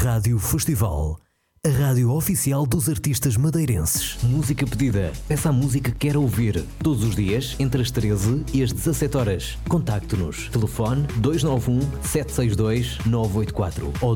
Rádio Festival, a rádio oficial dos artistas madeirenses. Música pedida. Peça a música que quer ouvir. Todos os dias, entre as 13 e as 17 horas. Contacte-nos. Telefone 291-762-984 ou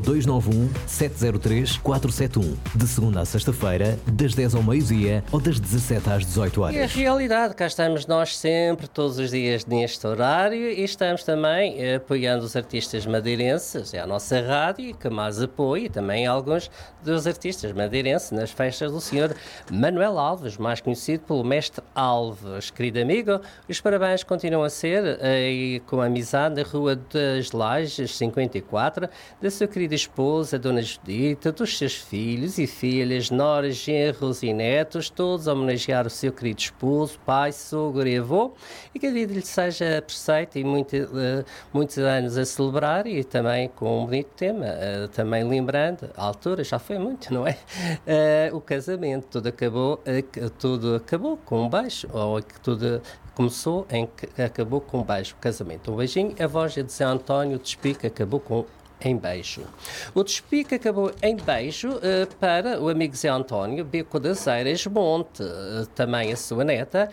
291-703-471. De segunda à sexta-feira, das 10 ao meio-dia ou das 17 às 18 horas. E a realidade, cá estamos nós sempre, todos os dias neste horário, e estamos também apoiando os artistas madeirenses. É a nossa rádio que mais apoia, e também alguns dos artistas madeirenses nas festas do Sr. Manuel Alves, mais conhecido pelo Mestre Alves. Querido amigo, os parabéns continuam a ser com a amizade na Rua das Lajes 54, da sua querida esposa, Dona Judita, dos seus filhos e filhas, noras, genros e netos, todos a homenagear o seu querido esposo, pai, sogro e avô, e que a vida lhe seja perfeita e muitos anos a celebrar, e também com um bonito tema, também lembrando, à altura já foi muito, não é? O casamento, tudo acabou com um beijo, ou que tudo começou em que acabou com um beijo, o casamento. Um beijinho, a voz de Zé António Despique acabou com em beijo. O Despique acabou em beijo para o amigo Zé António, Beco das Eiras Monte, também a sua neta,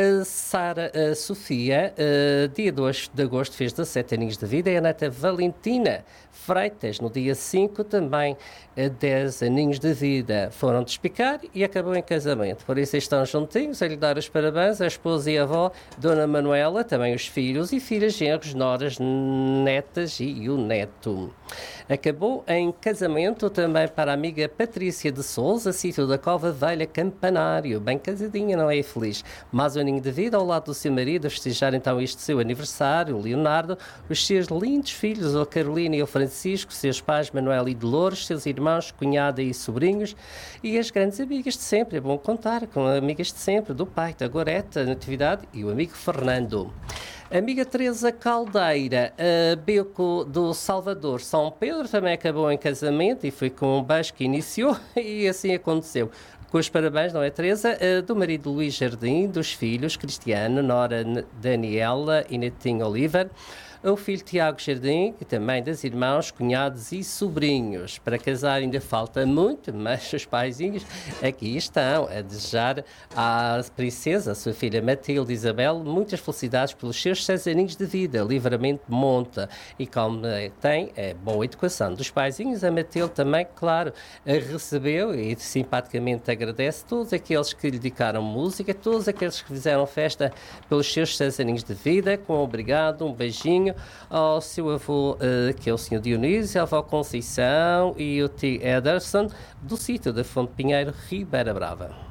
Sara Sofia, dia 2 de agosto fez 17 aninhos de vida, e a neta Valentina Freitas, no dia 5, também 10 aninhos de vida. Foram despicar e acabou em casamento. Por isso estão juntinhos a lhe dar os parabéns, a esposa e a avó, Dona Manuela, também os filhos e filhas, genros, noras, netas e o neto. Acabou em casamento também para a amiga Patrícia de Souza, sítio da Cova Velha, Campanário. Bem casadinha, não é, feliz? Mais um aninho de vida ao lado do seu marido, a festejar então este seu aniversário, o Leonardo, os seus lindos filhos, a Carolina e o Francisco, seus pais Manuel e Dolores, seus irmãos, cunhada e sobrinhos, e as grandes amigas de sempre. É bom contar com amigas de sempre, do pai, da Goreta, Natividade e o amigo Fernando. Amiga Teresa Caldeira, Beco do Salvador, São Pedro, também acabou em casamento e foi com um beijo que iniciou e assim aconteceu. Com os parabéns, não é, Teresa? Do marido Luís Jardim, dos filhos Cristiano, Nora Daniela e Netinho Oliver, o filho Tiago Jardim e também das irmãos, cunhados e sobrinhos. Para casar ainda falta muito, mas os paizinhos aqui estão a desejar à princesa, a sua filha Matilde Isabel, muitas felicidades pelos seus 6 aninhos de vida, livramento monta. E como tem boa educação dos paizinhos, a Matilde também, claro, recebeu e simpaticamente agradece todos aqueles que lhe dedicaram música, todos aqueles que fizeram festa pelos seus 6 aninhos de vida, com obrigado, um beijinho ao seu avô, que é o Sr. Dionísio, a avó Conceição e o tio Ederson, do sítio da Fonte Pinheiro, Ribeira Brava.